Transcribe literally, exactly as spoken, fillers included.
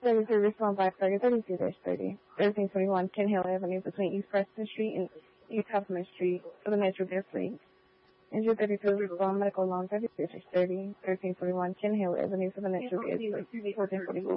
thirty-three Richmond Blacksburg, thirty-two thirty. thirteen twenty-one Ken Hill Avenue between East Preston Street and East Huffman Street for the Metro Death League. Injured thirty-two Richmond Medical Loan thirty-six thirty. thirteen forty-one Ken Hill Avenue for the Metro Death League. fourteen forty-one